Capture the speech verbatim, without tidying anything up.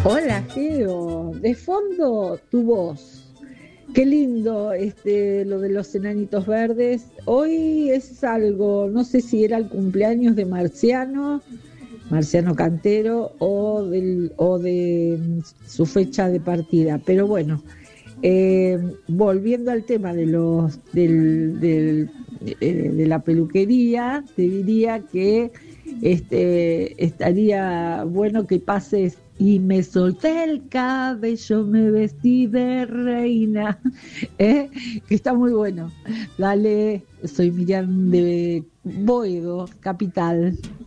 Hola, Geo. De fondo, tu voz. Qué lindo este, lo de los enanitos verdes. Hoy es algo, no sé si era el cumpleaños de Marciano, Marciano Cantero, o, del, o de mm, su fecha de partida. Pero bueno, eh, volviendo al tema de los del, del, eh, de la peluquería, te diría que este estaría bueno que pases y me solté el cabello, me vestí de reina, ¿eh? Que está muy bueno. Dale, soy Miriam de Boedo, Capital.